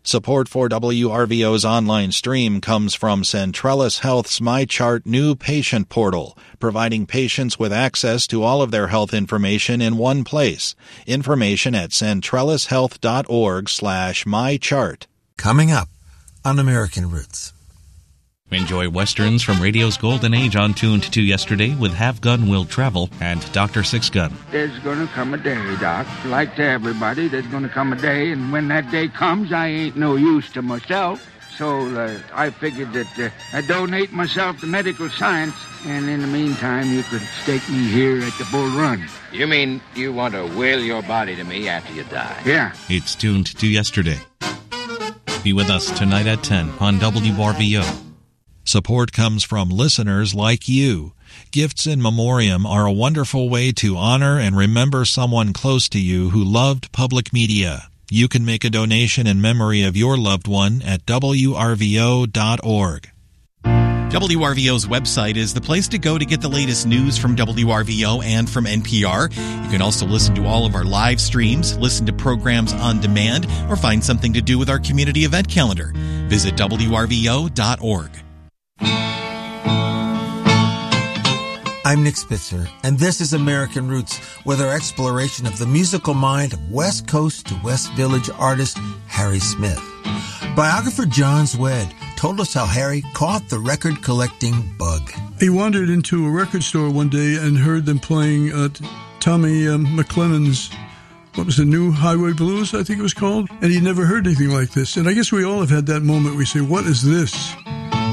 Support for WRVO's online stream comes from Centrellis Health's MyChart new patient portal, providing patients with access to all of their health information in one place. Information at centrellishealth.org/mychart. Coming up on American Roots. Enjoy Westerns from radio's golden age on Tuned to Yesterday with Have Gun Will Travel and Dr. Six Gun. There's going to come a day, Doc. Like to everybody, there's going to come a day, and when that day comes, I ain't no use to myself. So I figured that I'd donate myself to medical science, and in the meantime, you could stake me here at the Bull Run. You mean you want to will your body to me after you die? Yeah. It's Tuned to Yesterday. Be with us tonight at 10 on WRVO. Support comes from listeners like you. Gifts in Memoriam are a wonderful way to honor and remember someone close to you who loved public media. You can make a donation in memory of your loved one at WRVO.org. WRVO's website is the place to go to get the latest news from WRVO and from NPR. You can also listen to all of our live streams, listen to programs on demand, or find something to do with our community event calendar. Visit WRVO.org. I'm Nick Spitzer, and this is American Roots, with our exploration of the musical mind of West Coast to West Village artist Harry Smith. Biographer John Zwed told us how Harry caught the record-collecting bug. He wandered into a record store one day and heard them playing Tommy McLennan's, what was the New Highway Blues, I think it was called? And he'd never heard anything like this. And I guess we all have had that moment where we say, what is this?